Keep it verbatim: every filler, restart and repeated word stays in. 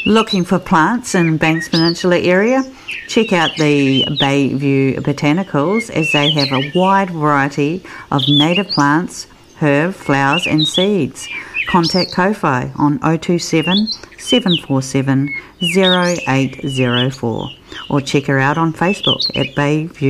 Looking for plants in Banks Peninsula area? Check out the Bayview Botanicals, as they have a wide variety of native plants, herb, flowers and seeds. Contact Ko-Fi on oh two seven, seven four seven, oh eight oh four or check her out on Facebook at Bayview